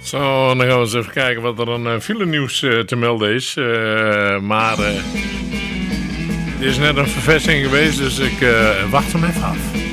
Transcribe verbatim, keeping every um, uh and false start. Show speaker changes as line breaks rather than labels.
Zo, dan gaan we eens even kijken wat er aan uh, file nieuws uh, te melden is. Uh, maar uh, dit is net een verversing geweest, dus ik uh, wacht hem even af.